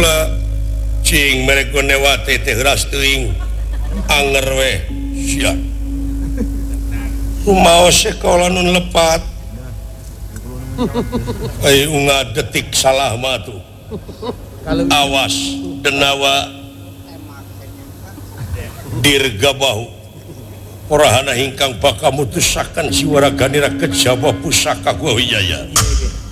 mereka newati anger mau sekolah nun lepat detik salah matu awas denawa dirgabahu orahana hingkang baka mutusakan siwara ganira kejaba pusaka gua wijaya